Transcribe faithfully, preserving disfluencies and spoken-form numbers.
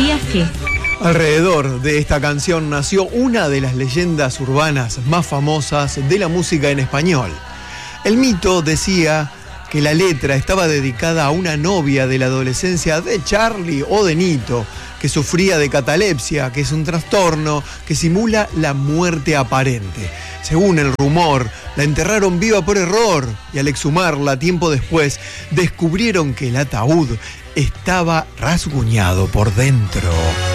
¿Sabías que? Alrededor de esta canción nació una de las leyendas urbanas más famosas de la música en español. El mito decía que la letra estaba dedicada a una novia de la adolescencia de Charlie o de Nito, que sufría de catalepsia, que es un trastorno que simula la muerte aparente. Según el rumor, la enterraron viva por error y al exhumarla tiempo después, descubrieron que el ataúd estaba rasguñado por dentro.